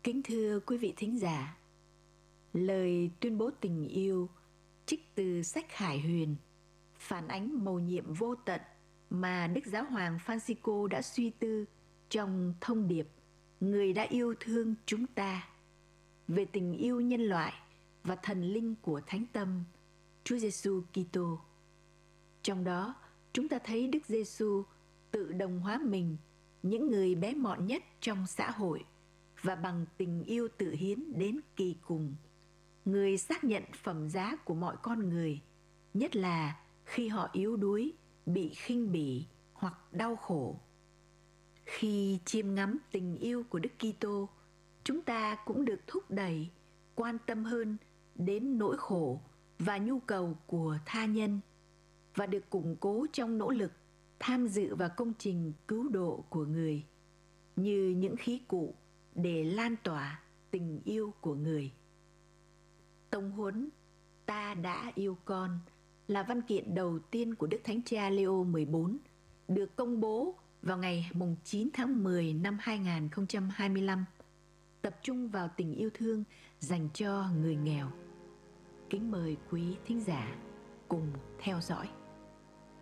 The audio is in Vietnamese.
Kính thưa quý vị thính giả, lời tuyên bố tình yêu trích từ sách Hải Huyền phản ánh mầu nhiệm vô tận mà Đức Giáo hoàng Francisco đã suy tư trong thông điệp Người đã yêu thương chúng ta về tình yêu nhân loại và thần linh của Thánh Tâm Chúa Giêsu Kitô. Trong đó, chúng ta thấy Đức Giêsu tự đồng hóa mình, những người bé mọn nhất trong xã hội, và bằng tình yêu tự hiến đến kỳ cùng, người xác nhận phẩm giá của mọi con người, nhất là khi họ yếu đuối, bị khinh bỉ hoặc đau khổ. Khi chiêm ngắm tình yêu của Đức Kitô, chúng ta cũng được thúc đẩy quan tâm hơn đến nỗi khổ và nhu cầu của tha nhân, và được củng cố trong nỗ lực tham dự vào công trình cứu độ của người, như những khí cụ để lan tỏa tình yêu của người. Tông huấn Ta đã yêu con là văn kiện đầu tiên của Đức Thánh Cha Leo 14, được công bố vào ngày 9 tháng 10 năm 2025, tập trung vào tình yêu thương dành cho người nghèo. Kính mời quý thính giả cùng theo dõi.